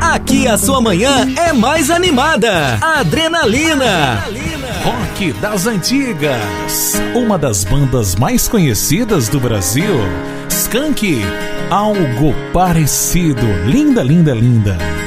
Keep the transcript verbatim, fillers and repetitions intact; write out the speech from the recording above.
Aqui a sua manhã é mais animada. Adrenalina. Rock das antigas. Uma das bandas mais conhecidas do Brasil. Skank. Algo parecido. Linda, linda, linda.